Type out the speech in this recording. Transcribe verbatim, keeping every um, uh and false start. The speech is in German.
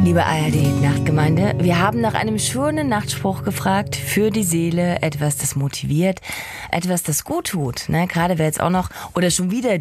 Liebe A R D-Nachtgemeinde, wir haben nach einem schönen Nachtspruch gefragt für die Seele, etwas, das motiviert, etwas, das gut tut. Ne? Gerade wer jetzt auch noch oder schon wieder